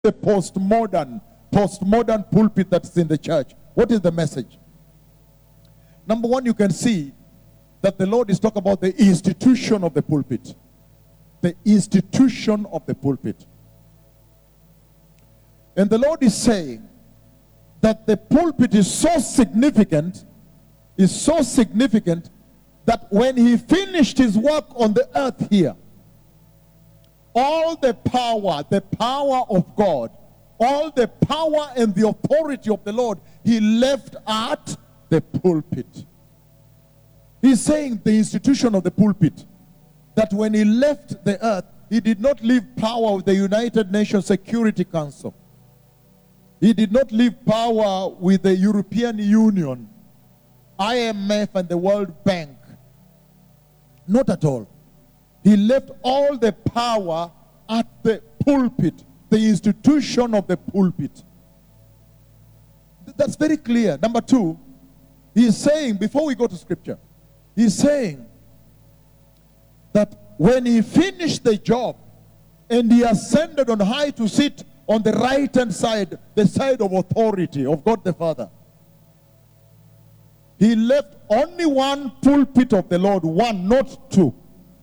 the postmodern pulpit that's in the church. What is the message? Number one, you can see that the Lord is talking about the institution of the pulpit. The institution of the pulpit. And the Lord is saying that the pulpit is so significant, that when he finished his work on the earth here, all the power of God, all the power and the authority of the Lord, he left at the pulpit. He's saying the institution of the pulpit, that when he left the earth, he did not leave power of the United Nations Security Council. He did not leave power with the European Union, IMF, and the World Bank. Not at all. He left all the power at the pulpit, the institution of the pulpit. That's very clear. Number two, he's saying, before we go to scripture, he's saying that when he finished the job and he ascended on high to sit on the right-hand side, the side of authority of God the Father, he left only one pulpit of the Lord, one, not two.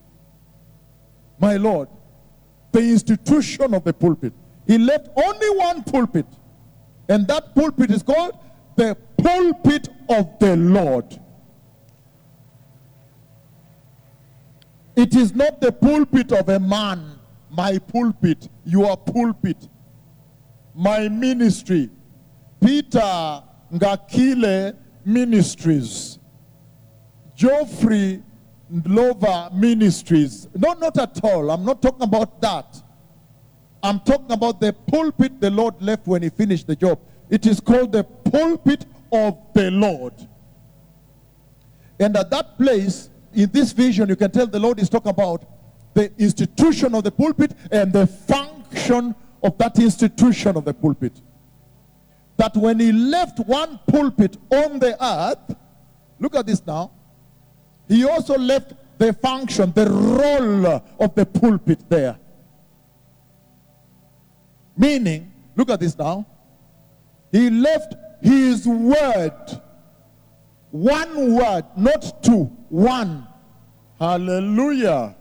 My Lord, the institution of the pulpit. He left only one pulpit, and that pulpit is called the pulpit of the Lord. It is not the pulpit of a man, my pulpit, your pulpit, my ministry, Peter Ngakile Ministries, Geoffrey Ndlova Ministries. No, not at all. I'm not talking about that. I'm talking about the pulpit the Lord left when he finished the job. It is called the pulpit of the Lord. And at that place, in this vision, you can tell the Lord is talking about the institution of the pulpit and the function of that institution of the pulpit. That when he left one pulpit on the earth, look at this now, he also left the function, the role of the pulpit there. Meaning, look at this now, he left his word. One word, not two, one. Hallelujah.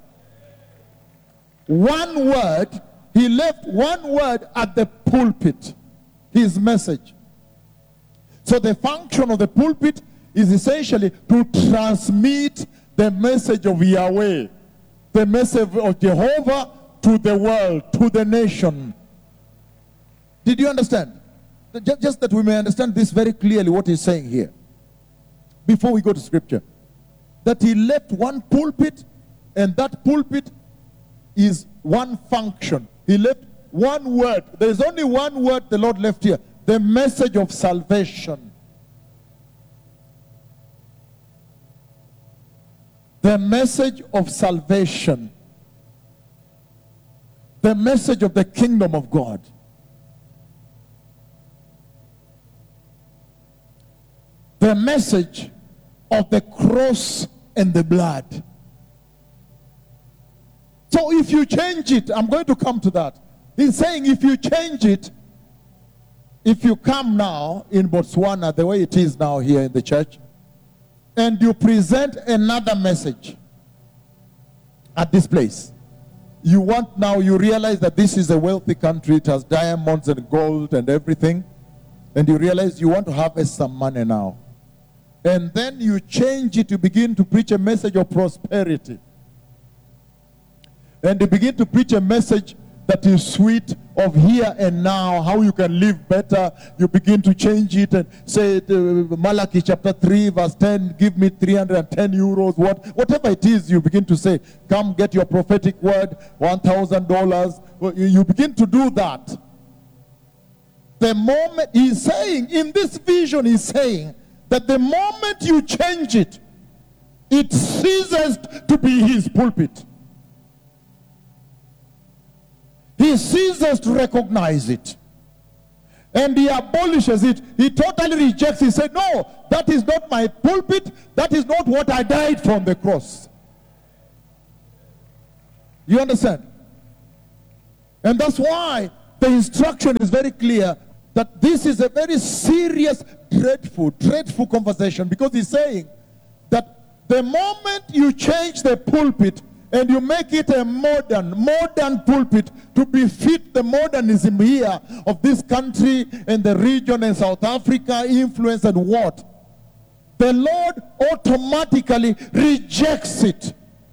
One word, he left one word at the pulpit, his message. So the function of the pulpit is essentially to transmit the message of Yahweh, the message of Jehovah to the world, to the nation. Did you understand? Just that we may understand this very clearly, what he's saying here, before we go to scripture. That he left one pulpit, and that pulpit is one function. He left one word. There is only one word the Lord left here, the message of salvation. The message of salvation. The message of the kingdom of God. The message of the cross and the blood. So if you change it, I'm going to come to that. He's saying if you change it, if you come now in Botswana the way it is now here in the church, and you present another message at this place, you realize that this is a wealthy country, it has diamonds and gold and everything, and you realize you want to harvest some money now. And then you change it, you begin to preach a message of prosperity. And you begin to preach a message that is sweet, of here and now, how you can live better. You begin to change it and say, Malachi chapter 3 verse 10, give me 310 euros, whatever it is, you begin to say, come get your prophetic word, $1,000. You begin to do that. The moment he's saying, in this vision he's saying, that the moment you change it, it ceases to be his pulpit. He ceases to recognize it. And he abolishes it. He totally rejects it. He said, no, that is not my pulpit. That is not what I died for on the cross. You understand? And that's why the instruction is very clear that this is a very serious, dreadful conversation, because he's saying that the moment you change the pulpit and you make it a modern pulpit to befit the modernism here of this country and the region and South Africa influence and what, the Lord automatically rejects it.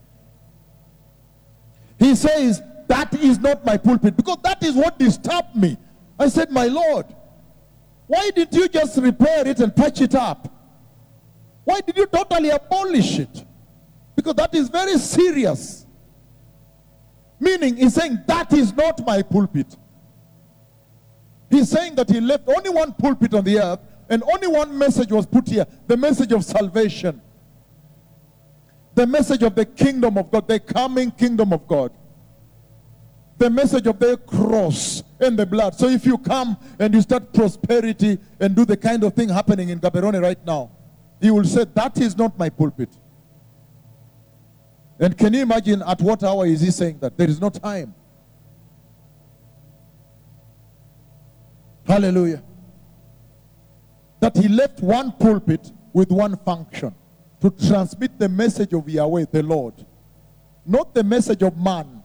He says, that is not my pulpit, because that is what disturbed me. I said, my Lord, why did you just repair it and patch it up? Why did you totally abolish it? Because that is very serious. Meaning, he's saying, that is not my pulpit. He's saying that he left only one pulpit on the earth, and only one message was put here, the message of salvation. The message of the kingdom of God, the coming kingdom of God. The message of the cross and the blood. So if you come and you start prosperity and do the kind of thing happening in Gaborone right now, he will say, that is not my pulpit. And can you imagine at what hour is he saying that? There is no time. Hallelujah. That he left one pulpit with one function, to transmit the message of Yahweh, the Lord, not the message of man.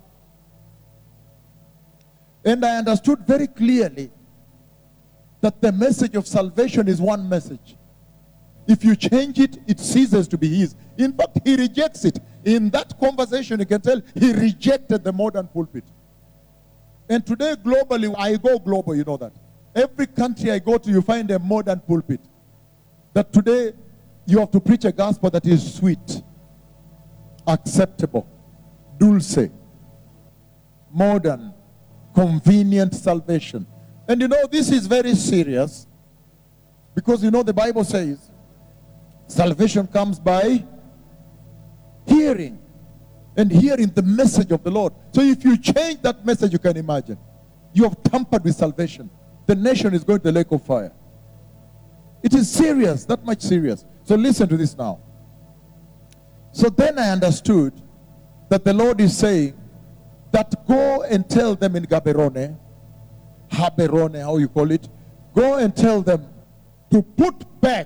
And I understood very clearly that the message of salvation is one message. If you change it, it ceases to be his. In fact, he rejects it. In that conversation, you can tell he rejected the modern pulpit. And today, globally, I go global, you know that. Every country I go to, you find a modern pulpit. That today, you have to preach a gospel that is sweet, acceptable, dulce, modern, convenient salvation. And you know, this is very serious, because you know the Bible says salvation comes by hearing, and hearing the message of the Lord. So if you change that message, you can imagine you have tampered with salvation. The nation is going to the lake of fire. It is serious, that much serious. So listen to this now. So then I understood that the Lord is saying that go and tell them in Gaborone, Haberone, how you call it, go and tell them to put back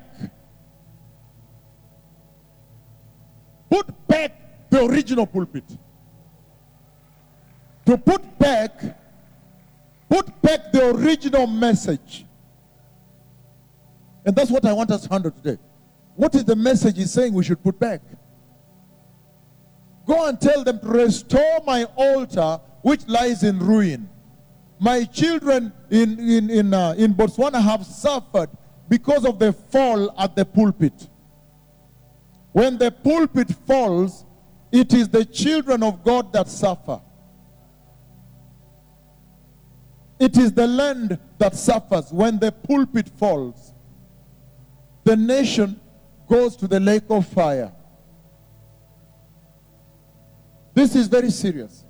the original pulpit. To put back the original message. And that's what I want us to handle today. What is the message he's saying we should put back? Go and tell them to restore my altar which lies in ruin. My children in Botswana have suffered because of the fall at the pulpit. When the pulpit falls, it is the children of God that suffer. It is the land that suffers when the pulpit falls. The nation goes to the lake of fire. This is very serious.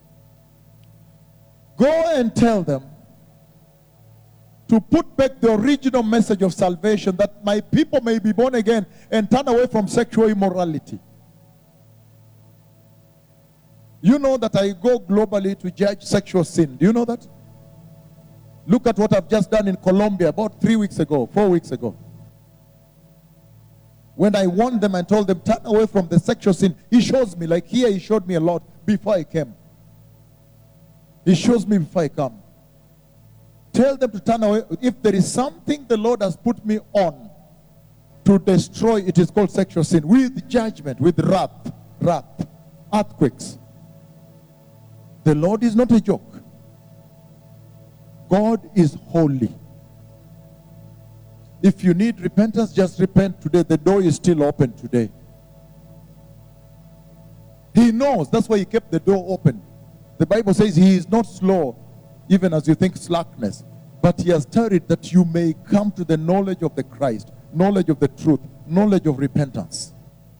Go and tell them to put back the original message of salvation, that my people may be born again and turn away from sexual immorality. You know that I go globally to judge sexual sin. Do you know that? Look at what I've just done in Colombia about 4 weeks ago. When I warned them and told them, turn away from the sexual sin, he shows me, like here he showed me a lot before I came. He shows me before I come. Tell them to turn away. If there is something the Lord has put me on to destroy, it is called sexual sin, with judgment, with wrath, earthquakes. The Lord is not a joke. God is holy. If you need repentance, just repent today. The door is still open today. He knows. That's why he kept the door open. The Bible says he is not slow, even as you think slackness. But he has tarried that you may come to the knowledge of the Christ, knowledge of the truth, knowledge of repentance.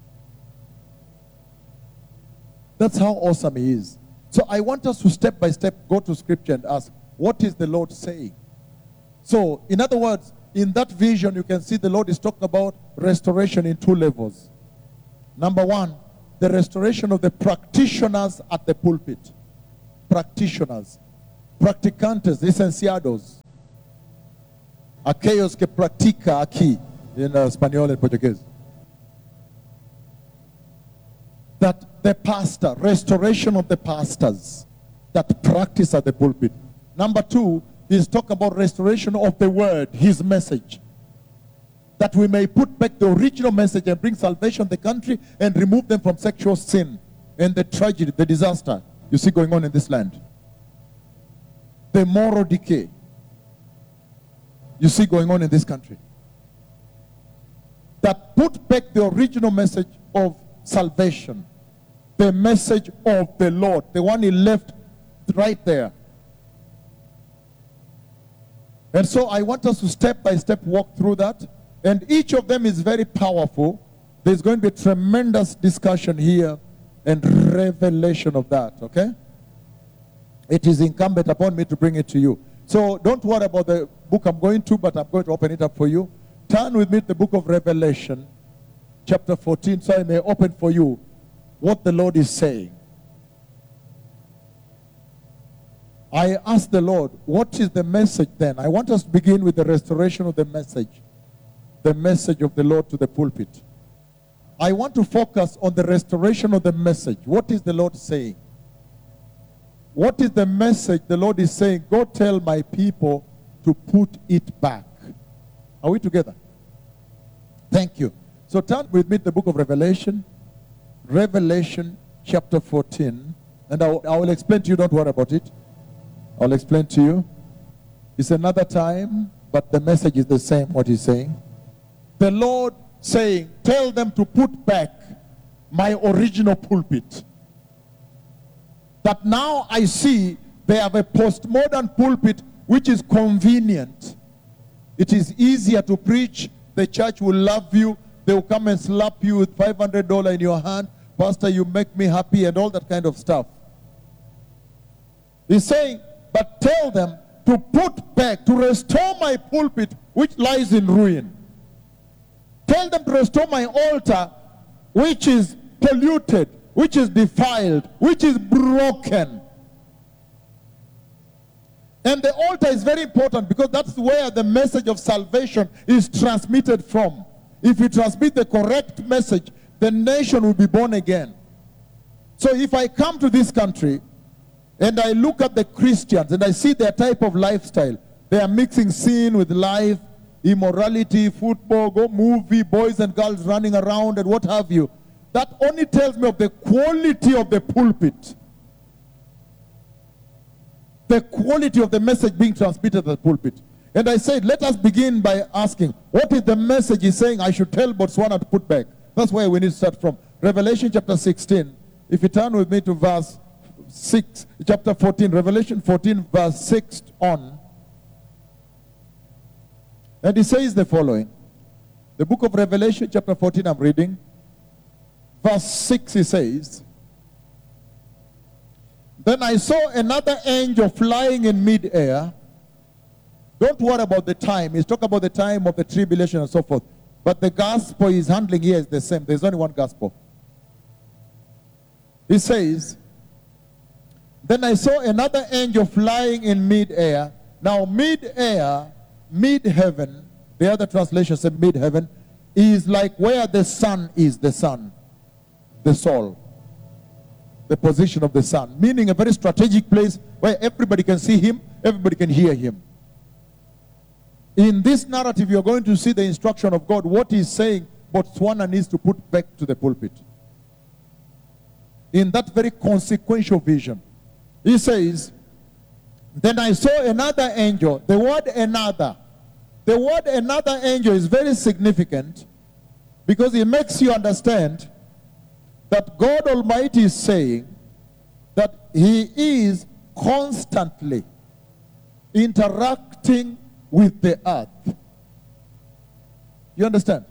That's how awesome he is. So I want us to step by step go to scripture and ask, what is the Lord saying? So, in other words, in that vision, you can see the Lord is talking about restoration in 2 levels. Number 1, the restoration of the practitioners at the pulpit. Practitioners. practicantes, licenciados, aquellos que practica aquí, in español and Portuguese. That the pastor, restoration of the pastors that practice at the pulpit. Number two, he's talking about restoration of the word, his message. That we may put back the original message and bring salvation to the country and remove them from sexual sin and the tragedy, the disaster you see going on in this land. The moral decay you see going on in this country. That put back the original message of salvation, the message of the Lord, the one he left right there. And so I want us to step by step walk through that. And each of them is very powerful. There's going to be a tremendous discussion here and revelation of that, okay? It is incumbent upon me to bring it to you. So don't worry about the book I'm going to, but I'm going to open it up for you. Turn with me to the book of Revelation, chapter 14, so I may open for you what the Lord is saying. I asked the Lord, what is the message then? I want us to begin with the restoration of the message of the Lord to the pulpit. I want to focus on the restoration of the message. What is the Lord saying? What is the message the Lord is saying? Go tell my people to put it back. Are we together? Thank you. So turn with me to the book of Revelation. Revelation chapter 14. And I will explain to you, don't worry about it. I'll explain to you. It's another time, but the message is the same, what he's saying. The Lord saying, tell them to put back my original pulpit. That now I see they have a postmodern pulpit which is convenient. It is easier to preach. The church will love you. They will come and slap you with $500 in your hand. Pastor, you make me happy, and all that kind of stuff. He's saying, but tell them to put back, to restore my pulpit which lies in ruin. Tell them to restore my altar which is polluted, which is defiled, which is broken. And the altar is very important because that's where the message of salvation is transmitted from. If you transmit the correct message, the nation will be born again. So if I come to this country and I look at the Christians and I see their type of lifestyle, they are mixing sin with life, immorality, football, movie, boys and girls running around and what have you. That only tells me of the quality of the pulpit. The quality of the message being transmitted at the pulpit. And I said, let us begin by asking, what is the message he's saying I should tell Botswana to put back? That's where we need to start from. Revelation chapter 16. If you turn with me to verse 6, chapter 14, Revelation 14, verse 6 on. And he says the following. The book of Revelation chapter 14 I'm reading. Verse 6 he says, then I saw another angel flying in mid-air. Don't worry about the time. He's talking about the time of the tribulation and so forth. But the gospel he's handling here is the same. There's only one gospel. He says, then I saw another angel flying in mid-air. Now mid-air, mid-heaven, the other translation said mid-heaven, is like where the sun is, the sun, the soul. The position of the sun, meaning a very strategic place where everybody can see him, everybody can hear him. In this narrative, you're going to see the instruction of God, what he's saying Botswana needs to put back to the pulpit. In that very consequential vision, he says, then I saw another angel. The word another angel is very significant because it makes you understand that God Almighty is saying that he is constantly interacting with the earth. You understand?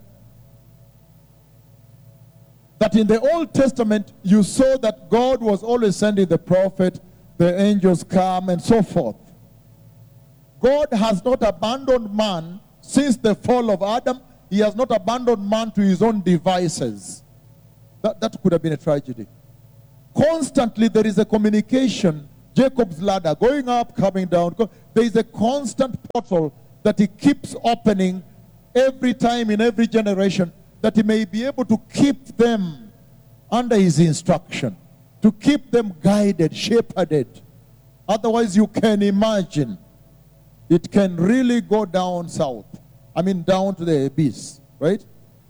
That in the Old Testament, you saw that God was always sending the prophet, the angels come, and so forth. God has not abandoned man since the fall of Adam. He has not abandoned man to his own devices. That could have been a tragedy. Constantly there is a communication Jacob's ladder, going up, coming down. There is a constant portal that he keeps opening every time in every generation, that he may be able to keep them under his instruction, to keep them guided, shepherded. Otherwise, you can imagine it can really go down south. I mean, down to the abyss, right?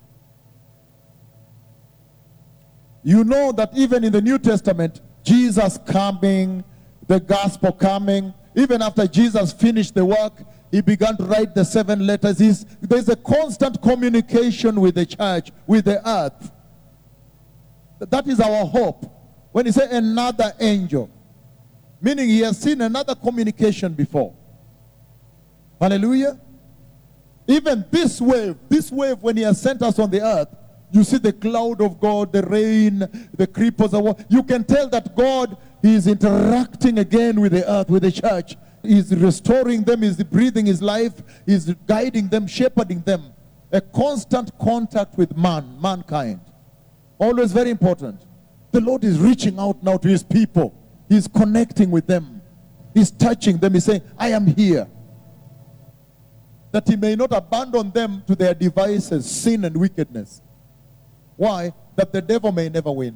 You know that even in the New Testament, Jesus coming, the gospel coming, even after Jesus finished the work, he began to write the 7 letters. There's a constant communication with the church, with the earth. That is our hope. When he said another angel, meaning he has seen another communication before. Hallelujah. Even this wave when he has sent us on the earth, you see the cloud of God, the rain, the creepers. You can tell that God is interacting again with the earth, with the church. He's restoring them, he's breathing his life, he's guiding them, shepherding them. A constant contact with mankind. Always very important. The Lord is reaching out now to his people. He's connecting with them. He's touching them. He's saying, I am here. That he may not abandon them to their devices, sin and wickedness. Why? That the devil may never win.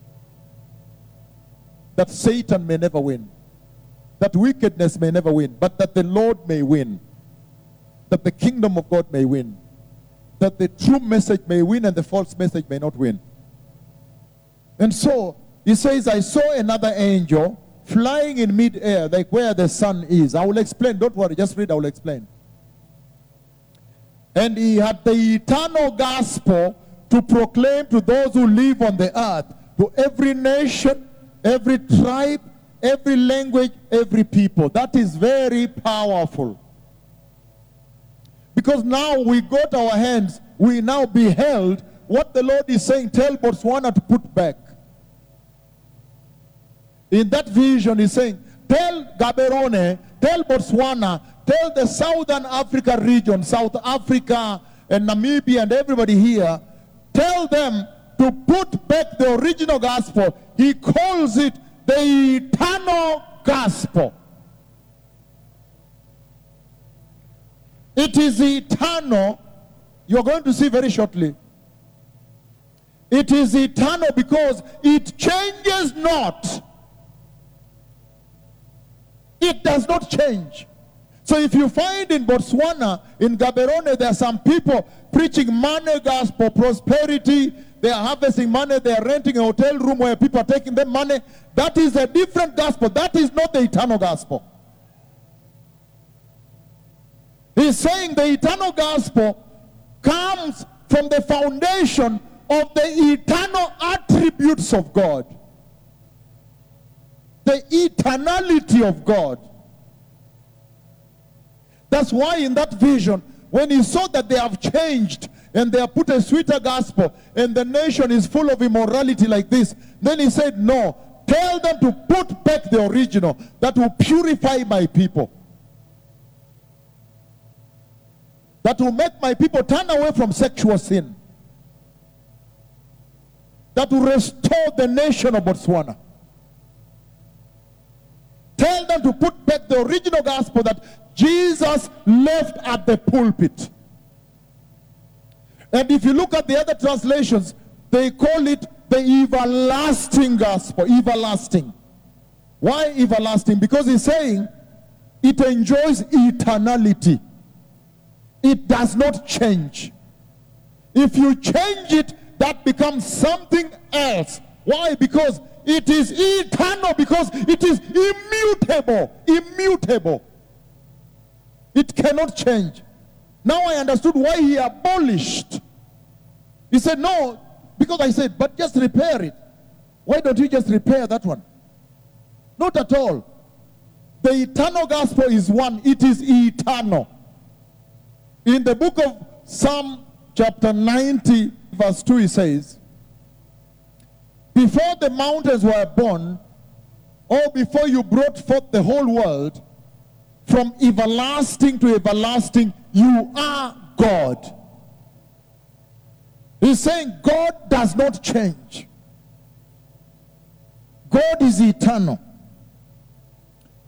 That Satan may never win. That wickedness may never win. But that the Lord may win. That the kingdom of God may win. That the true message may win and the false message may not win. And so, he says, I saw another angel flying in mid-air, like where the sun is. I will explain. Don't worry. Just read. I will explain. And he had the eternal gospel to proclaim to those who live on the earth, to every nation, every tribe, every language, every people. That is very powerful. Because now we got our hands, we now beheld what the Lord is saying, tell Botswana to put back. In that vision, he's saying, tell Gaborone, tell Botswana, tell the Southern Africa region, South Africa and Namibia and everybody here, tell them to put back the original gospel. He calls it the eternal gospel. It is eternal. You're going to see very shortly. It is eternal because it changes not. It does not change. So if you find in Botswana, in Gaborone, there are some people preaching money gospel, prosperity, they are harvesting money, they are renting a hotel room where people are taking them money. That is a different gospel. That is not the eternal gospel. He's saying the eternal gospel comes from the foundation of the eternal attributes of God. The eternality of God. That's why in that vision, when he saw that they have changed and they have put a sweeter gospel and the nation is full of immorality like this, then he said, no, tell them to put back the original that will purify my people. That will make my people turn away from sexual sin. That will restore the nation of Botswana. Tell them to put back the original gospel that Jesus left at the pulpit. And if you look at the other translations, they call it the everlasting gospel. Everlasting. Why everlasting? Because he's saying it enjoys eternality. It does not change. If you change it, that becomes something else. Why? Because it is eternal, because it is immutable. Immutable. It cannot change. Now I understood why he abolished. He said, no, because I said, but just repair it. Why don't you just repair that one? Not at all. The eternal gospel is one. It is eternal. In the book of Psalm chapter 90, verse 2, he says, before the mountains were born, or before you brought forth the whole world, from everlasting to everlasting, you are God. He's saying God does not change. God is eternal.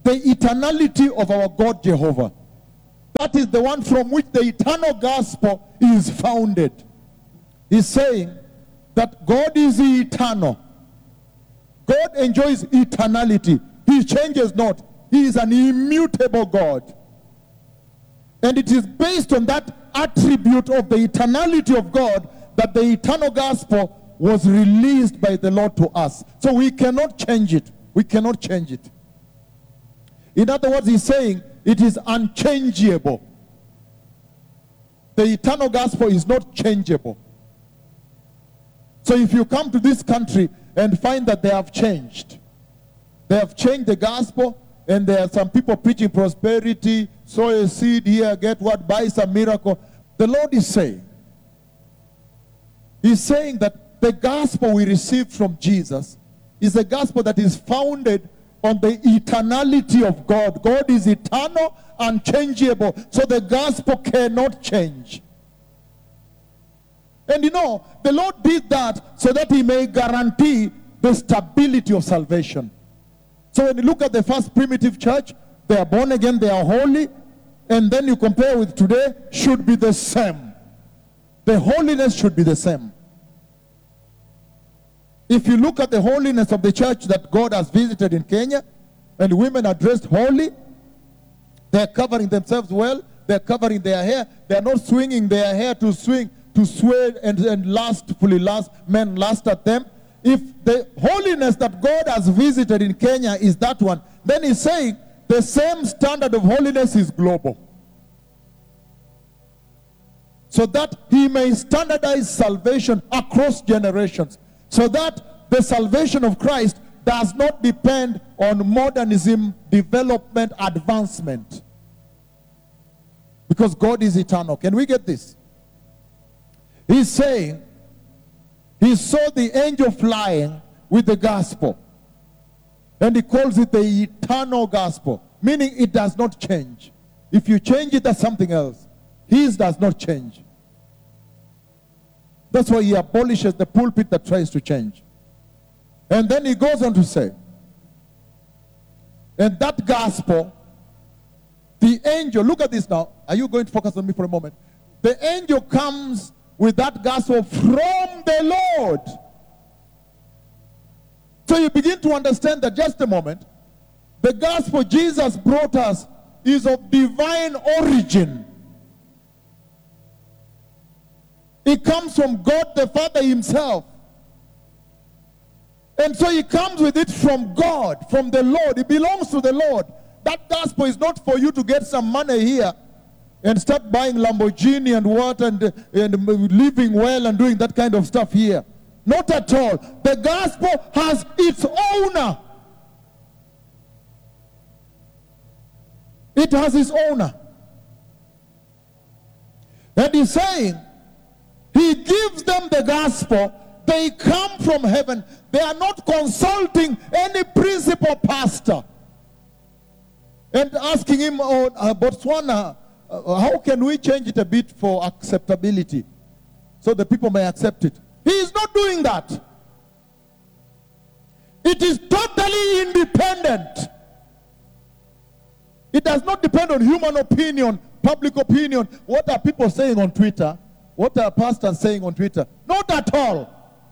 the eternality of our God Jehovah. That is the one from which the eternal gospel is founded. He's saying that God is eternal. God enjoys eternality. He changes not. He is an immutable God. And it is based on that attribute of the eternality of God that the eternal gospel was released by the Lord to us. So we cannot change it. We cannot change it. In other words, he's saying it is unchangeable. The eternal gospel is not changeable. So if you come to this country and find that they have changed the gospel, and there are some people preaching prosperity, sow a seed here, get what, buy some miracle. The Lord is saying, He's saying that the gospel we received from Jesus is a gospel that is founded on the eternality of God. God is eternal, unchangeable, so the gospel cannot change. And you know, the Lord did that so that He may guarantee the stability of salvation. So when you look at the first primitive church, they are born again, they are holy, and then you compare with today, should be the same. The holiness should be the same. If you look at the holiness of the church that God has visited in Kenya, and women are dressed holy, they're covering themselves well, they're covering their hair, they're not swinging their hair to sway and lustfully men lust at them. If the holiness that God has visited in Kenya is that one, then He's saying the same standard of holiness is global. So that He may standardize salvation across generations. So that the salvation of Christ does not depend on modernism, development, advancement. Because God is eternal. Can we get this? He's saying, He saw the angel flying with the gospel. And He calls it the eternal gospel. Meaning it does not change. If you change it, that's something else. His does not change. That's why He abolishes the pulpit that tries to change. And then He goes on to say, and that gospel, the angel, look at this now. Are you going to focus on me for a moment? The angel comes with that gospel from the Lord. So you begin to understand that, just a moment, the gospel Jesus brought us is of divine origin. It comes from God the Father Himself. And so He comes with it from God, from the Lord. It belongs to the Lord. That gospel is not for you to get some money here and start buying Lamborghini and what and living well and doing that kind of stuff here. Not at all. The gospel has its owner. It has its owner. And He's saying, He gives them the gospel. They come from heaven. They are not consulting any principal pastor and asking him, oh, Botswana, how can we change it a bit for acceptability so the people may accept it? He is not doing that. It is totally independent. It does not depend on human opinion, public opinion. What are people saying on Twitter? What are pastors saying on Twitter? Not at all.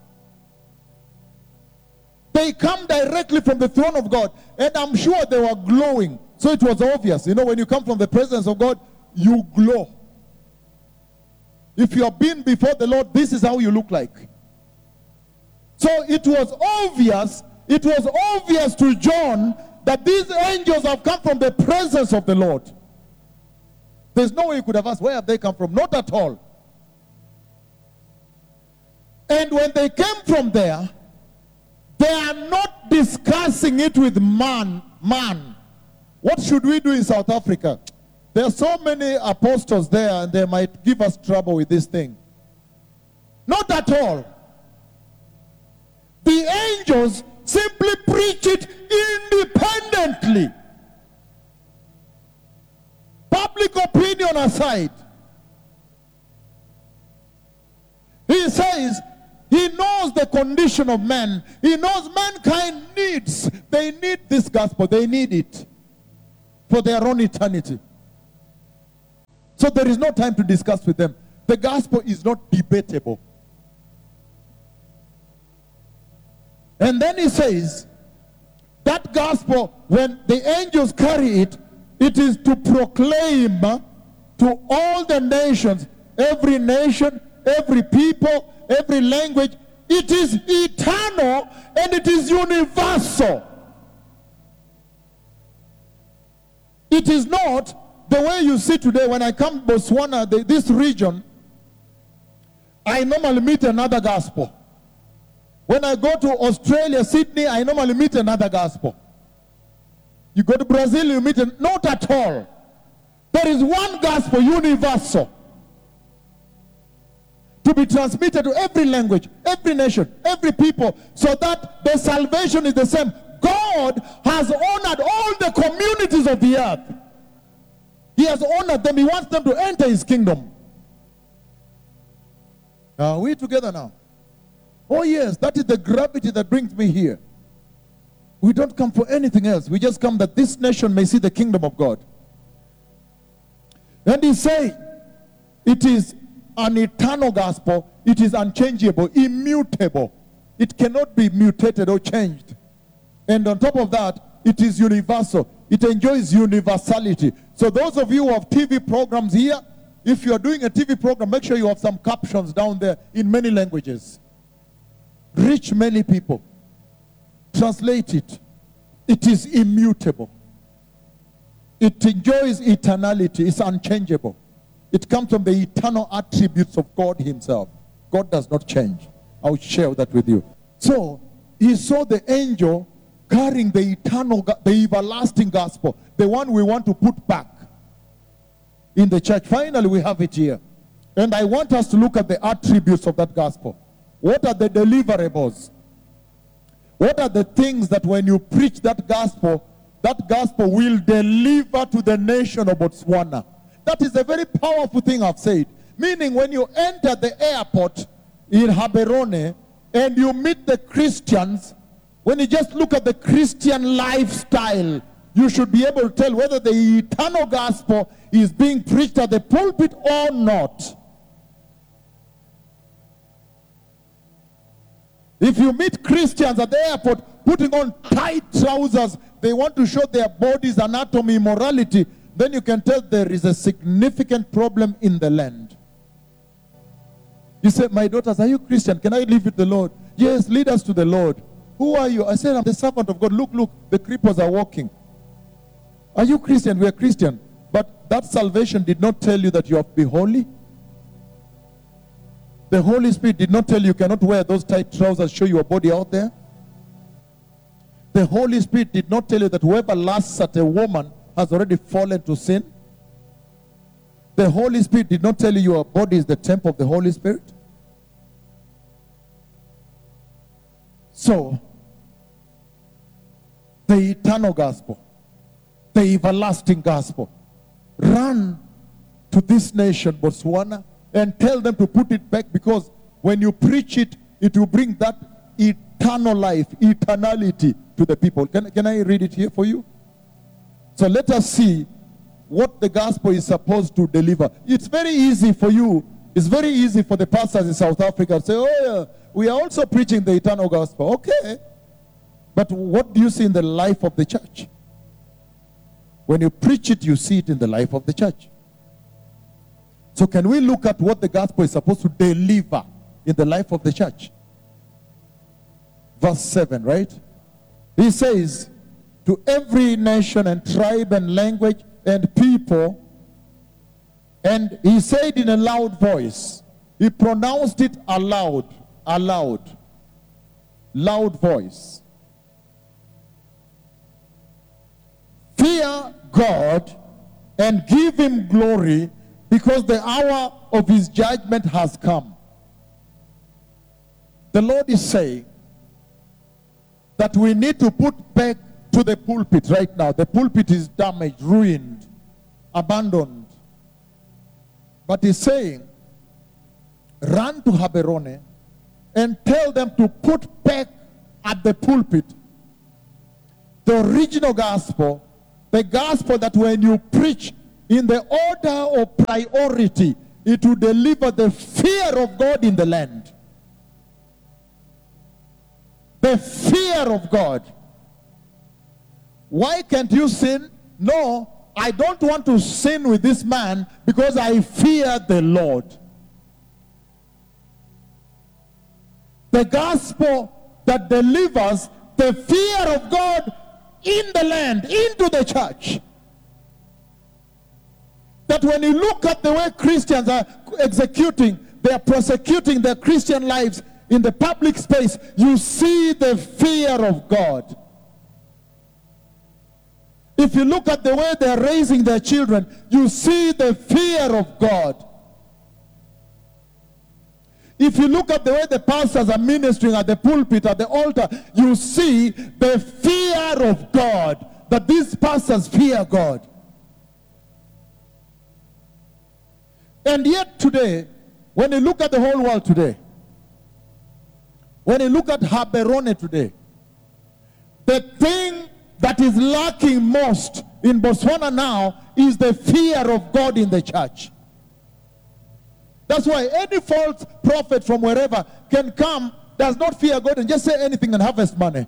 They come directly from the throne of God. And I'm sure they were glowing. So it was obvious. You know, when you come from the presence of God, you glow. If you have been before the Lord, this is how you look like. So it was obvious to John that these angels have come from the presence of the Lord. There's no way you could have asked, where have they come from? Not at all. And when they came from there, they are not discussing it with man. What should we do in South Africa? There are so many apostles there, and they might give us trouble with this thing. Not at all. The angels simply preach it independently. Public opinion aside. He says, He knows the condition of man. He knows mankind needs. They need this gospel. They need it. for their own eternity. So there is no time to discuss with them. The gospel is not debatable. And then he says, that gospel, when the angels carry it, it is to proclaim to all the nations, every nation, every people, every language. It is eternal and it is universal. It is not the way you see today. When I come to Botswana, this region, I normally meet another gospel. When I go to Australia, Sydney, I normally meet another gospel. You go to Brazil, you meet not at all. There is one gospel, universal, to be transmitted to every language, every nation, every people, so that the salvation is the same. God has honored all the communities of the earth. He has honored them. He wants them to enter his kingdom. Are we together now? Oh yes, that is the gravity that brings me here. We don't come for anything else. We just come that this nation may see the kingdom of God. And he said, it is an eternal gospel. It is unchangeable, immutable. It cannot be mutated or changed. And on top of that, it is universal. It enjoys universality. So those of you who have TV programs here, if you are doing a TV program, make sure you have some captions down there in many languages. Reach many people. Translate it. It is immutable. It enjoys eternality. It's unchangeable. It comes from the eternal attributes of God himself. God does not change. I'll share that with you. So, he saw the angel carrying the eternal, the everlasting gospel, the one we want to put back in the church. Finally, we have it here. And I want us to look at the attributes of that gospel. What are the deliverables? What are the things that when you preach that gospel will deliver to the nation of Botswana? That is a very powerful thing I've said. Meaning when you enter the airport in Gaborone and you meet the Christians, when you just look at the Christian lifestyle, you should be able to tell whether the eternal gospel is being preached at the pulpit or not. If you meet Christians at the airport putting on tight trousers, they want to show their body's anatomy, morality, then you can tell there is a significant problem in the land. You say, my daughters, are you Christian? Can I live with the Lord? Yes, lead us to the Lord. Who are you? I said, I'm the servant of God. Look, the cripples are walking. Are you Christian? We are Christian. But that salvation did not tell you that you have to be holy. The Holy Spirit did not tell you cannot wear those tight trousers, show your body out there. The Holy Spirit did not tell you that whoever lusts at a woman has already fallen to sin. The Holy Spirit did not tell you your body is the temple of the Holy Spirit. So, the eternal gospel, the everlasting gospel, run to this nation, Botswana, and tell them to put it back, because when you preach it, it will bring that eternal life, eternality to the people. Can I read it here for you? So let us see what the gospel is supposed to deliver. It's very easy for you. It's very easy for the pastors in South Africa to say, oh yeah, we are also preaching the eternal gospel. Okay. But what do you see in the life of the church? When you preach it, you see it in the life of the church. So can we look at what the gospel is supposed to deliver in the life of the church? Verse 7, right? He says, to every nation and tribe and language and people, and he said in a loud voice, he pronounced it aloud, loud voice. Fear God and give him glory, because the hour of his judgment has come. The Lord is saying that we need to put back to the pulpit right now. The pulpit is damaged, ruined, abandoned. But he's saying, run to Gaborone and tell them to put back at the pulpit the original gospel the gospel that when you preach in the order of priority, it will deliver the fear of God in the land. The fear of God. Why can't you sin? No, I don't want to sin with this man because I fear the Lord. The gospel that delivers the fear of God in the land, into the church. That when you look at the way Christians are executing, they are prosecuting their Christian lives in the public space, you see the fear of God. If you look at the way they are raising their children, you see the fear of God. If you look at the way the pastors are ministering at the pulpit, at the altar, you see the fear of God, that these pastors fear God. And yet today, when you look at the whole world today, when you look at Gaborone today, the thing that is lacking most in Botswana now is the fear of God in the church. That's why any false prophet from wherever can come, does not fear God, and just say anything and harvest money.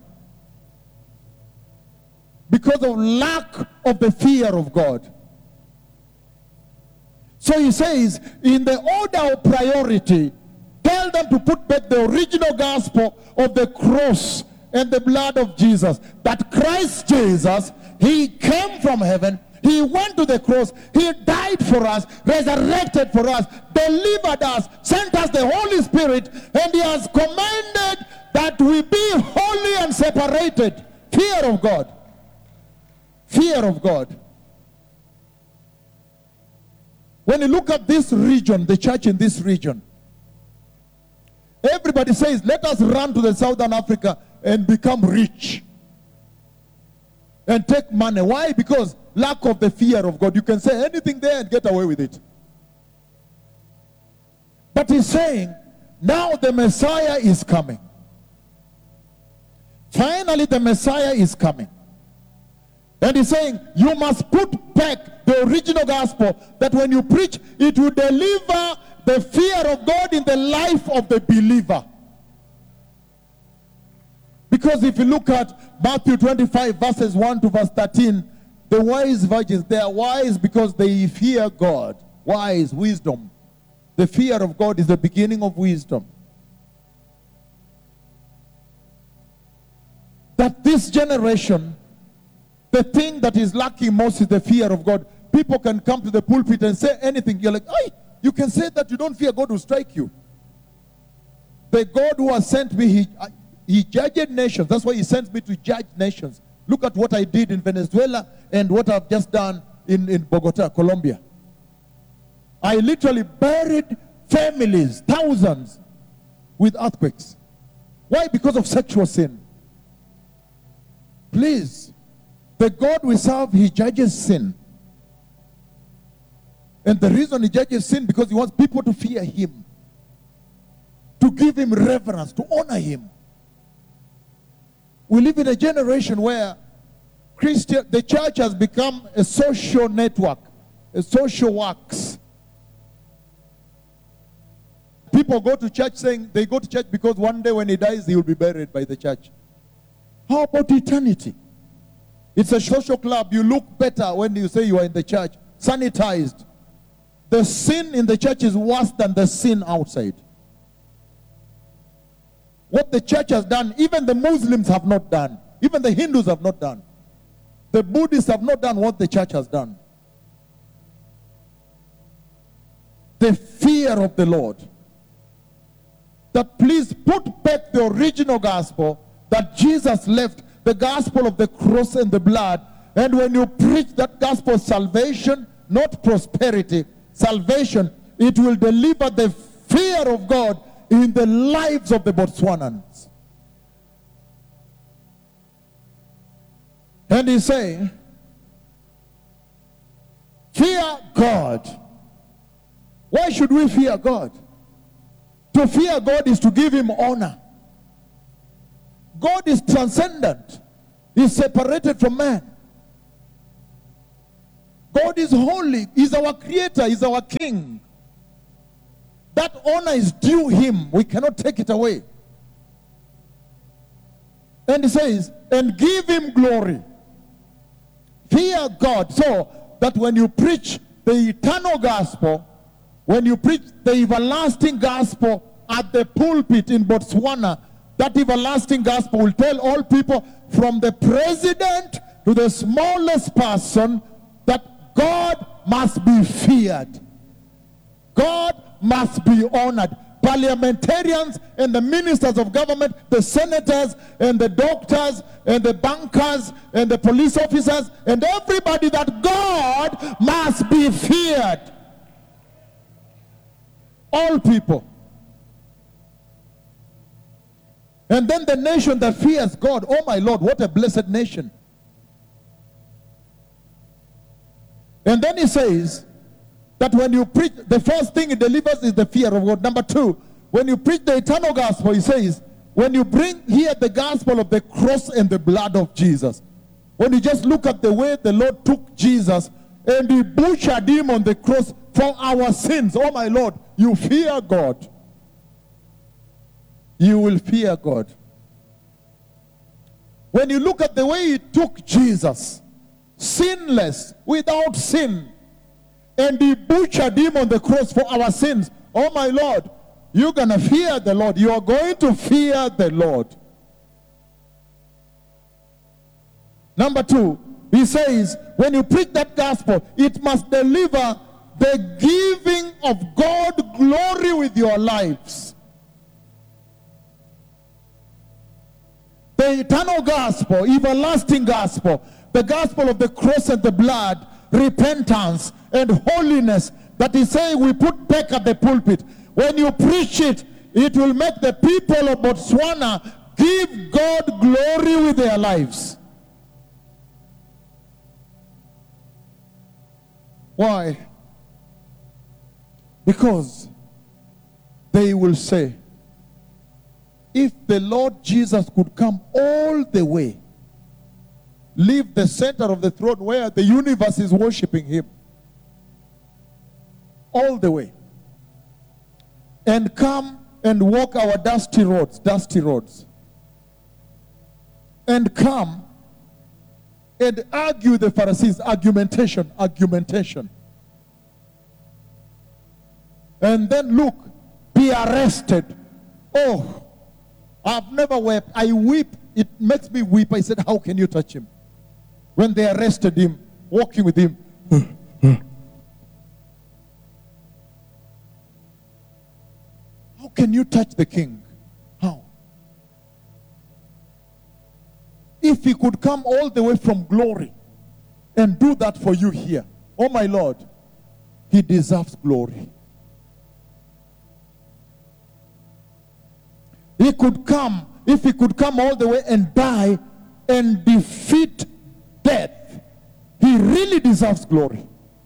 Because of lack of the fear of God. So he says, in the order of priority, tell them to put back the original gospel of the cross and the blood of Jesus. That Christ Jesus, he came from heaven, he went to the cross, he died for us, resurrected for us, delivered us, sent us the Holy Spirit, and he has commanded that we be holy and separated. Fear of God. Fear of God. When you look at this region, the church in this region, everybody says, let us run to the Southern Africa and become rich. And take money. Why? Because lack of the fear of God. You can say anything there and get away with it. But he's saying, now the Messiah is coming. Finally, the Messiah is coming. And he's saying, you must put back the original gospel, that when you preach, it will deliver the fear of God in the life of the believer. Because if you look at Matthew 25, verses 1 to verse 13, the wise virgins, they are wise because they fear God. Wise, wisdom. The fear of God is the beginning of wisdom. That this generation, the thing that is lacking most is the fear of God. People can come to the pulpit and say anything. You're like, hey, you can say that, you don't fear God will strike you. The God who has sent me, he judged nations. That's why he sent me to judge nations. Look at what I did in Venezuela and what I've just done in Bogota, Colombia. I literally buried families, thousands, with earthquakes. Why? Because of sexual sin. Please, the God we serve, he judges sin. And the reason he judges sin, because he wants people to fear him, to give him reverence, to honor him. We live in a generation where the church has become a social network, a social works. People go to church saying they go to church because one day when he dies, he will be buried by the church. How about eternity? It's a social club. You look better when you say you are in the church. Sanitized. The sin in the church is worse than the sin outside. What the church has done, even the Muslims have not done. Even the Hindus have not done. The Buddhists have not done what the church has done. The fear of the Lord. That please put back the original gospel that Jesus left, the gospel of the cross and the blood. And when you preach that gospel of salvation, not prosperity, salvation, it will deliver the fear of God in the lives of the Botswanans. And he's saying, fear God. Why should we fear God? To fear God is to give him honor. God is transcendent. He's separated from man. God is holy. He's our creator. He's our king. That honor is due him. We cannot take it away. And he says, and give him glory. Fear God. So that when you preach the eternal gospel, when you preach the everlasting gospel at the pulpit in Botswana, that everlasting gospel will tell all people, from the president to the smallest person, that God must be feared. God must be honored. Parliamentarians and the ministers of government, the senators and the doctors and the bankers and the police officers and everybody, that God must be feared. All people. And then the nation that fears God, oh my Lord, what a blessed nation. And then he says that when you preach, the first thing he delivers is the fear of God. Number two, when you preach the eternal gospel, he says, when you bring here the gospel of the cross and the blood of Jesus, when you just look at the way the Lord took Jesus and he butchered him on the cross for our sins, oh my Lord, you fear God. You will fear God. When you look at the way he took Jesus, sinless, without sin, and he butchered him on the cross for our sins, oh my Lord, you're going to fear the Lord. You are going to fear the Lord. Number two, he says, when you preach that gospel, it must deliver the giving of God glory with your lives. The eternal gospel, everlasting gospel, the gospel of the cross and the blood, repentance and holiness, that is saying we put back at the pulpit. When you preach it, it will make the people of Botswana give God glory with their lives. Why? Because they will say, if the Lord Jesus could come all the way, leave the center of the throne where the universe is worshiping him, all the way, and come and walk our dusty roads, and come and argue the Pharisees, argumentation, and then look, be arrested. Oh, I've never wept. I weep. It makes me weep. I said, how can you touch him? When they arrested him, walking with him. How can you touch the king? How? If he could come all the way from glory and do that for you here, oh my Lord, he deserves glory. He could come, if he could come all the way and die and defeat death, he really deserves glory.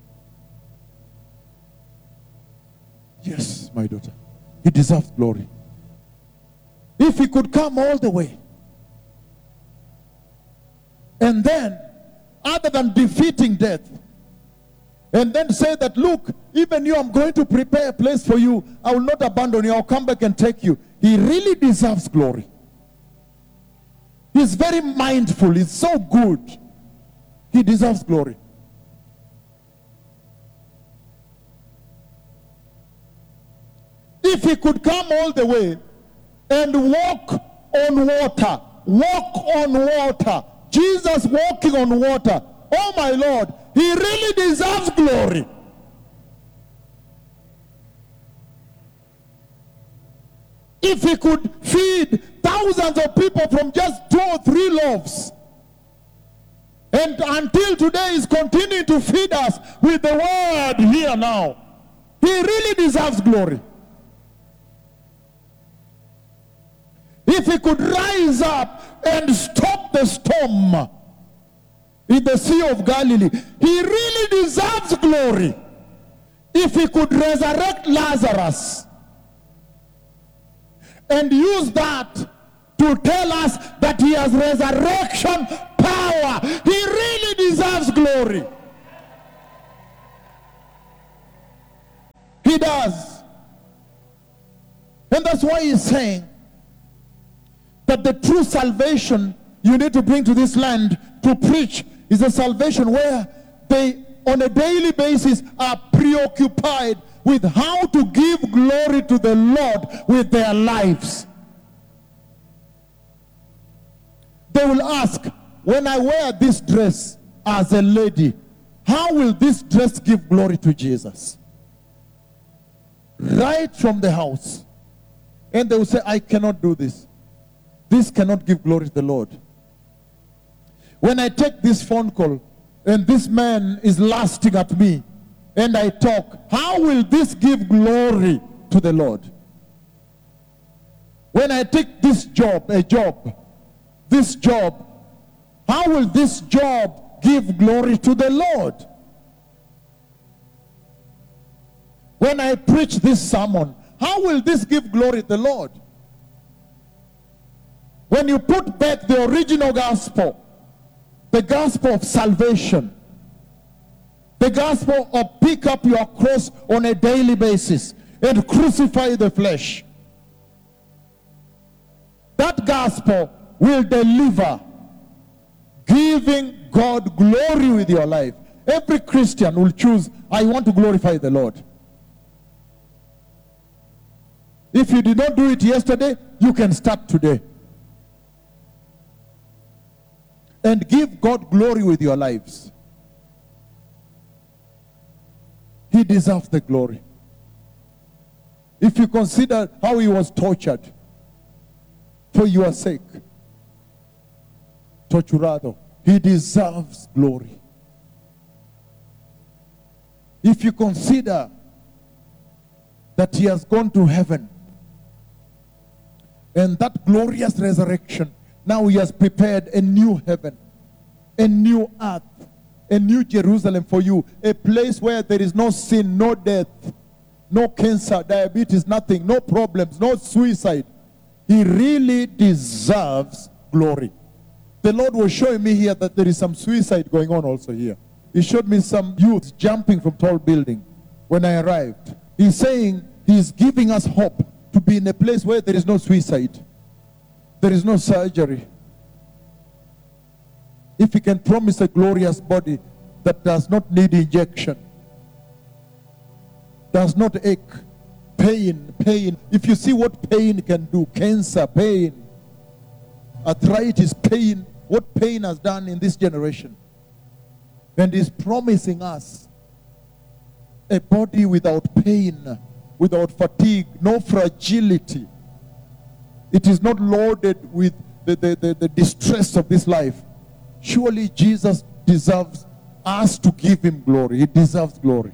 Yes, my daughter, he deserves glory. If he could come all the way and then, other than defeating death, and then say that, look, even you, I'm going to prepare a place for you. I will not abandon you. I'll come back and take you. He really deserves glory. He's very mindful. He's so good. He deserves glory. If he could come all the way and walk on water, Jesus walking on water, oh my Lord, he really deserves glory. If he could feed thousands of people from just 2 or 3 loaves, and until today is continuing to feed us with the word here now, he really deserves glory. If he could rise up and stop the storm in the Sea of Galilee, he really deserves glory. If he could resurrect Lazarus and use that to tell us that he has resurrection power, he really deserves glory. He does. And that's why he's saying that the true salvation you need to bring to this land to preach is a salvation where they, on a daily basis, are preoccupied with how to give glory to the Lord with their lives. They will ask, when I wear this dress as a lady, how will this dress give glory to Jesus? Right from the house. And they will say, I cannot do this. This cannot give glory to the Lord. When I take this phone call and this man is lasting at me and I talk, how will this give glory to the Lord? When I take this job, this job, how will this job give glory to the Lord? When I preach this sermon, how will this give glory to the Lord? When you put back the original gospel, the gospel of salvation, the gospel of pick up your cross on a daily basis and crucify the flesh, that gospel will deliver, giving God glory with your life. Every Christian will choose, I want to glorify the Lord. If you did not do it yesterday, you can start today. And give God glory with your lives. He deserves the glory. If you consider how he was tortured for your sake, torturado, he deserves glory. If you consider that he has gone to heaven, and that glorious resurrection, now he has prepared a new heaven, a new earth, a new Jerusalem for you, a place where there is no sin, no death, no cancer, diabetes, nothing, no problems, no suicide. He really deserves glory. The Lord was showing me here that there is some suicide going on also here. He showed me some youths jumping from tall building when I arrived. He's saying he's giving us hope to be in a place where there is no suicide. There is no surgery. If he can promise a glorious body that does not need injection, does not ache, pain. If you see what pain can do, cancer, pain, arthritis, pain, what pain has done in this generation. And he's promising us a body without pain, without fatigue, no fragility. It is not loaded with the distress of this life. Surely Jesus deserves us to give him glory. He deserves glory.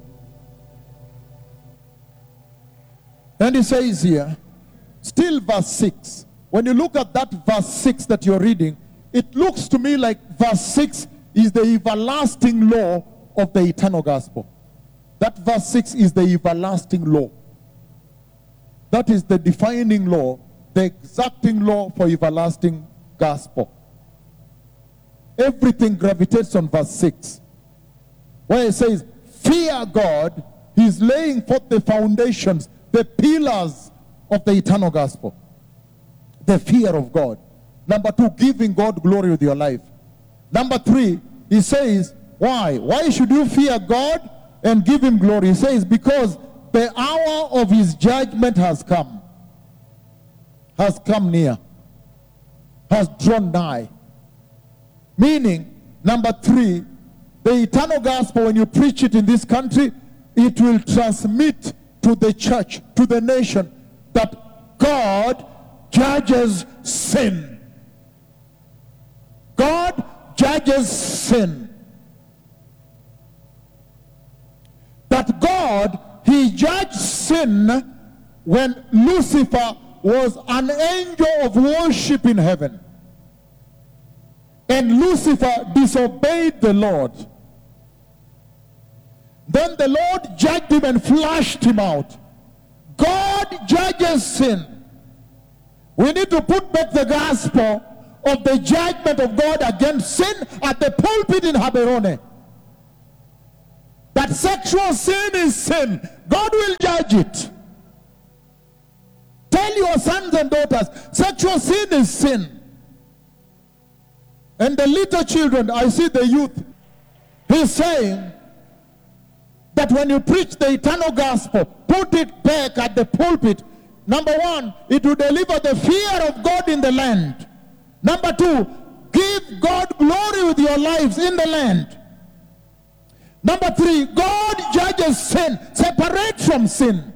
And he says here, still verse 6. When you look at that verse 6 that you're reading, it looks to me like verse 6 is the everlasting law of the eternal gospel. That verse 6 is the everlasting law. That is the defining law, the exacting law for everlasting gospel. Everything gravitates on verse 6. Where it says, fear God, he's laying forth the foundations, the pillars of the eternal gospel. The fear of God. Number 2, giving God glory with your life. Number 3, he says, why? Why should you fear God and give him glory? He says, because the hour of his judgment has come near, has drawn nigh. Meaning, number 3, the eternal gospel, when you preach it in this country, it will transmit to the church, to the nation, that God judges sin. God judges sin. That God, he judged sin when Lucifer was an angel of worship in heaven. And Lucifer disobeyed the Lord. Then the Lord judged him and flushed him out. God judges sin. We need to put back the gospel of the judgment of God against sin at the pulpit in Haberone. that sexual sin is sin, God will judge it. Tell your sons and daughters, sexual sin is sin. And the little children, I see the youth, he's saying that when you preach the eternal gospel, put it back at the pulpit. Number one, it will deliver the fear of God in the land. Number two, give God glory with your lives in the land. Number three, God judges sin. Separate from sin.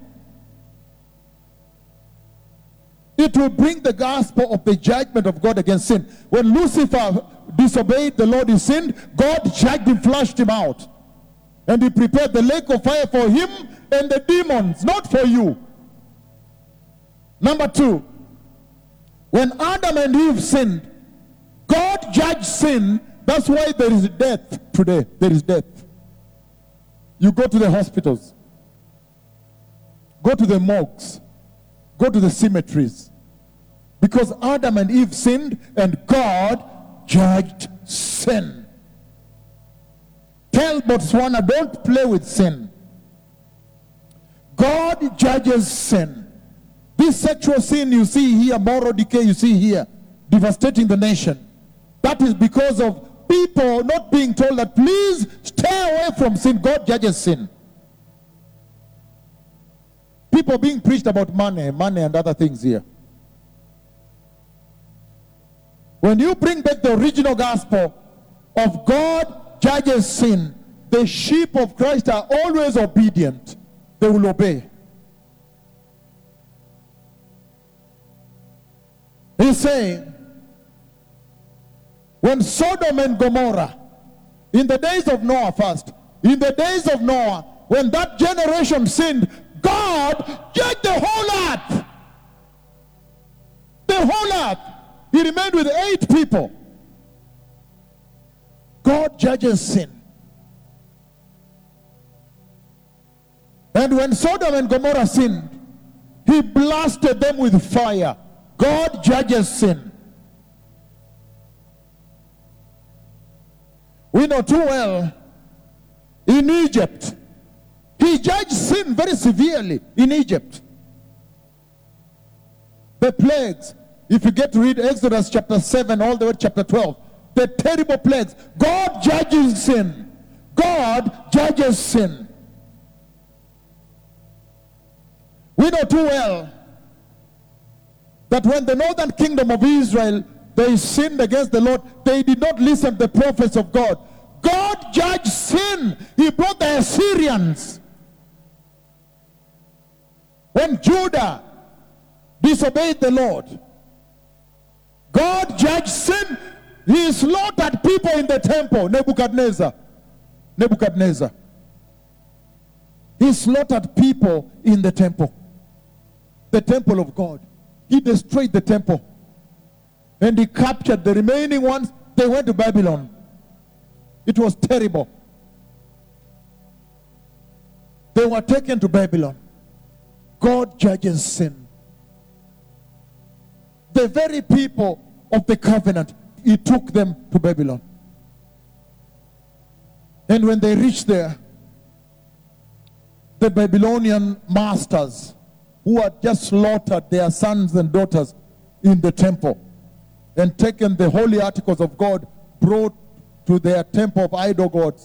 It will bring the gospel of the judgment of God against sin. When Lucifer disobeyed the Lord, he sinned, God judged him, flushed him out. And he prepared the lake of fire for him and the demons, not for you. Number two, when Adam and Eve sinned, God judged sin. That's why there is death today. There is death. You go to the hospitals, go to the morgues, go to the cemeteries. Because Adam and Eve sinned and God judged sin. Tell Botswana, don't play with sin. God judges sin. This sexual sin you see here, moral decay you see here, devastating the nation. That is because of people not being told that please stay away from sin. God judges sin. People being preached about money and other things here. When you bring back the original gospel of God judges sin, the sheep of Christ are always obedient. They will obey. He's saying, when Sodom and Gomorrah, in the days of Noah first, in the days of Noah, when that generation sinned, God judged the whole earth. The whole earth. He remained with 8 people. God judges sin. And when Sodom and Gomorrah sinned, he blasted them with fire. God judges sin. We know too well, in Egypt, he judged sin very severely in Egypt. The plagues, if you get to read Exodus chapter 7 all the way to chapter 12, the terrible plagues, God judges sin. God judges sin. We know too well that when the northern kingdom of Israel, they sinned against the Lord, they did not listen to the prophets of God. God judged sin. He brought the Assyrians. When Judah disobeyed the Lord, God judged sin. He slaughtered people in the temple. Nebuchadnezzar. He slaughtered people in the temple of God. He destroyed the temple. And he captured the remaining ones. They went to Babylon. It was terrible. They were taken to Babylon. God judges sin. The very people of the covenant, he took them to Babylon. And when they reached there, the Babylonian masters who had just slaughtered their sons and daughters in the temple and taken the holy articles of God, brought to their temple of idol gods.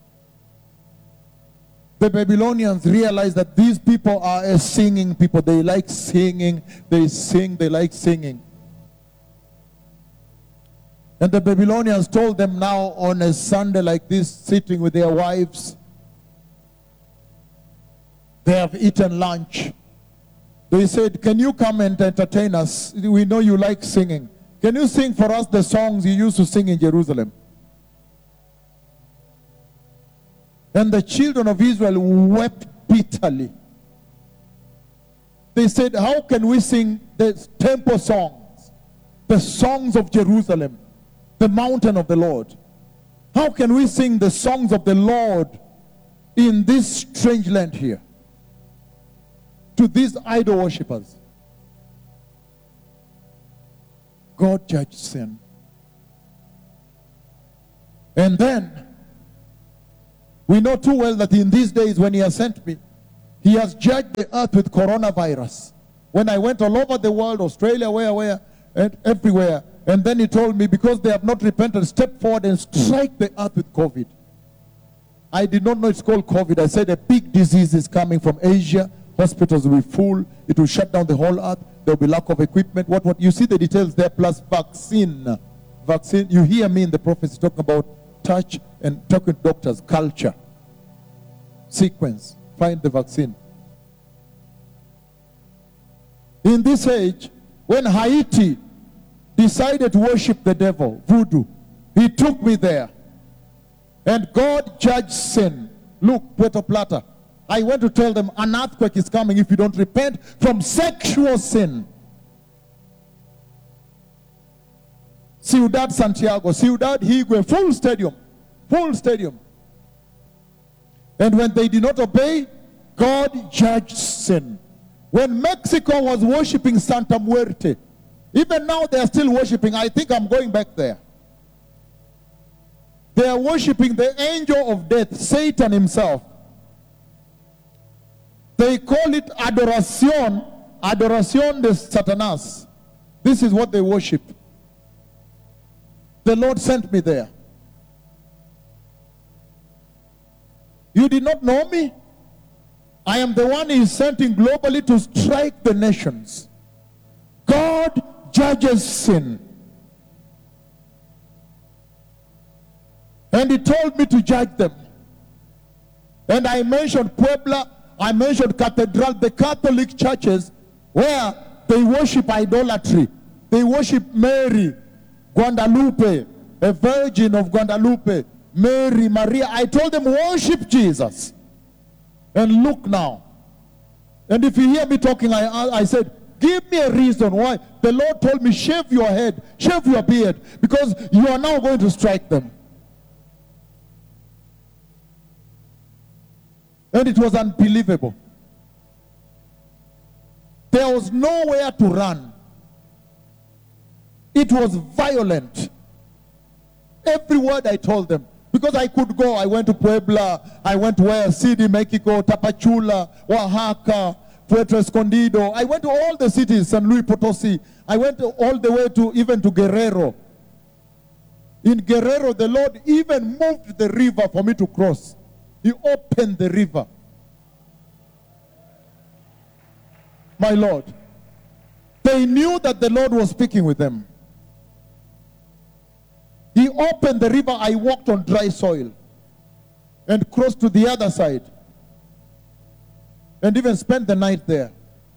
The Babylonians realized that these people are a singing people. They like singing. They sing. They like singing. And the Babylonians told them now on a Sunday like this, sitting with their wives, they have eaten lunch. They said, can you come and entertain us? We know you like singing. Can you sing for us the songs you used to sing in Jerusalem? And the children of Israel wept bitterly. They said, how can we sing the temple songs, the songs of Jerusalem, the mountain of the Lord? How can we sing the songs of the Lord in this strange land here to these idol worshippers? God judged sin. And then We know too well that in these days when he has sent me, he has judged the earth with coronavirus. When I went all over the world, Australia, where, and everywhere, and then he told me, because they have not repented, step forward and strike the earth with COVID. I did not know it's called COVID. I said a big disease is coming from Asia. Hospitals will be full. It will shut down the whole earth. There will be lack of equipment. What? You see the details there, plus vaccine. Vaccine. You hear me in the prophecy talking about touch and talking to doctors, culture, sequence, find the vaccine. In this age, when Haiti decided to worship the devil, voodoo, he took me there. And God judged sin. Look, Puerto Plata. I went to tell them an earthquake is coming if you don't repent from sexual sin. Ciudad Santiago, Ciudad Higüe, full stadium. Full stadium. And when they did not obey, God judged sin. When Mexico was worshiping Santa Muerte, even now they are still worshiping. I think I'm going back there. They are worshiping the angel of death, Satan himself. They call it adoración de Satanás. This is what they worship. The Lord sent me there. You did not know me? I am the one He is sending globally to strike the nations. God judges sin. And He told me to judge them. And I mentioned Puebla, I mentioned Cathedral, the Catholic churches where they worship idolatry. They worship Mary, Guadalupe, a virgin of Guadalupe, Mary, Maria. I told them, worship Jesus. And look now. And if you hear me talking, I said, give me a reason why. The Lord told me, shave your head, shave your beard, because you are now going to strike them. And it was unbelievable. There was nowhere to run. It was violent. Every word I told them. Because I could go. I went to Puebla. I went to where? City, Mexico, Tapachula, Oaxaca, Puerto Escondido. I went to all the cities, San Luis Potosi. I went all the way to even to Guerrero. In Guerrero, the Lord even moved the river for me to cross. He opened the river. My Lord. They knew that the Lord was speaking with them. He opened the river. I walked on dry soil and crossed to the other side and even spent the night there.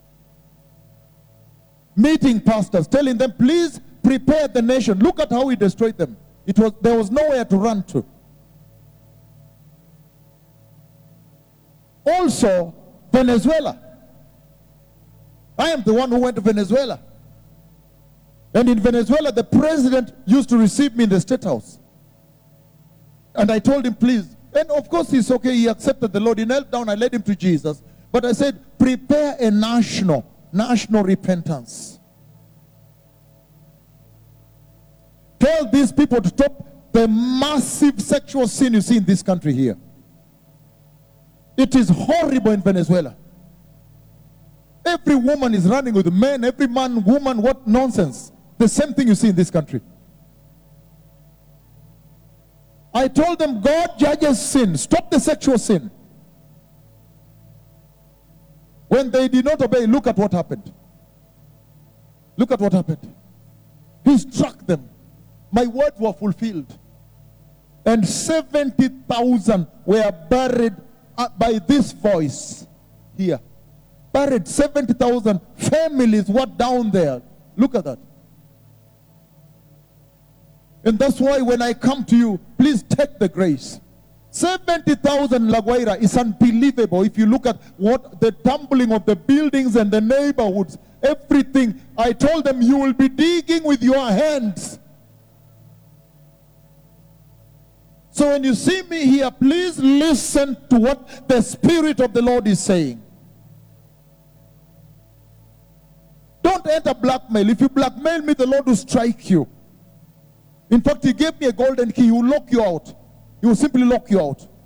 Meeting pastors, telling them, please prepare the nation. Look at how He destroyed them. There was nowhere to run to. Also, Venezuela. I am the one who went to Venezuela. And in Venezuela, the president used to receive me in the State House. And I told him, please. And of course, he's okay. He accepted the Lord. He knelt down. I led him to Jesus. But I said, prepare a national repentance. Tell these people to stop the massive sexual sin you see in this country here. It is horrible in Venezuela. Every woman is running with men. Every man, woman, what nonsense. The same thing you see in this country. I told them, God judges sin. Stop the sexual sin. When they did not obey, look at what happened. Look at what happened. He struck them. My words were fulfilled. And 70,000 were buried by this voice here. Buried 70,000 families were down there. Look at that. And that's why when I come to you, please take the grace. 70,000 La Guaira is unbelievable. If you look at what the tumbling of the buildings and the neighborhoods, everything. I told them, you will be digging with your hands. So when you see me here, please listen to what the Spirit of the Lord is saying. Don't enter blackmail. If you blackmail me, the Lord will strike you. In fact, He gave me a golden key. He will lock you out. He will simply lock you out.